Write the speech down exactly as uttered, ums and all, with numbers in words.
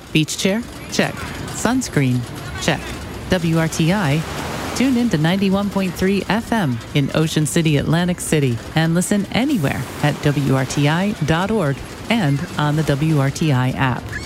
Beach chair? Check. Sunscreen? Check. W R T I? Tune in to ninety-one point three F M in Ocean City, Atlantic City, and listen anywhere at W R T I dot org and on the W R T I app.